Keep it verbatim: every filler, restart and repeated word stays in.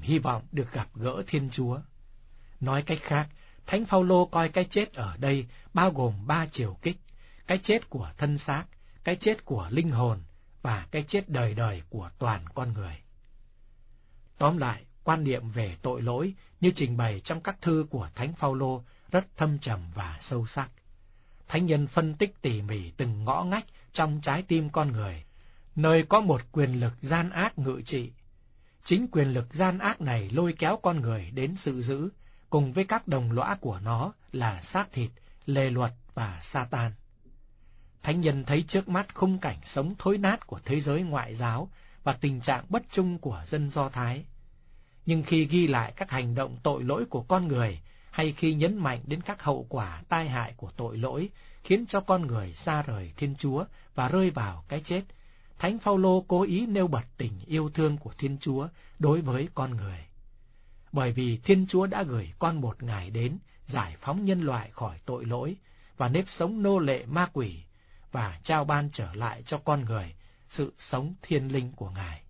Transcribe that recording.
hy vọng được gặp gỡ Thiên Chúa. Nói cách khác, Thánh Phaolô coi cái chết ở đây bao gồm ba chiều kích: cái chết của thân xác, cái chết của linh hồn và cái chết đời đời của toàn con người. Tóm lại, quan niệm về tội lỗi như trình bày trong các thư của Thánh Phaolô rất thâm trầm và sâu sắc. Thánh nhân phân tích tỉ mỉ từng ngõ ngách trong trái tim con người, nơi có một quyền lực gian ác ngự trị. Chính quyền lực gian ác này lôi kéo con người đến sự dữ, cùng với các đồng lõa của nó là xác thịt, lề luật và Sa-tan. Thánh nhân thấy trước mắt khung cảnh sống thối nát của thế giới ngoại giáo và tình trạng bất trung của dân Do Thái. Nhưng khi ghi lại các hành động tội lỗi của con người, hay khi nhấn mạnh đến các hậu quả tai hại của tội lỗi khiến cho con người xa rời Thiên Chúa và rơi vào cái chết, Thánh Phaolô cố ý nêu bật tình yêu thương của Thiên Chúa đối với con người. Bởi vì Thiên Chúa đã gửi con một Ngài đến giải phóng nhân loại khỏi tội lỗi và nếp sống nô lệ ma quỷ, và trao ban trở lại cho con người sự sống thiên linh của Ngài.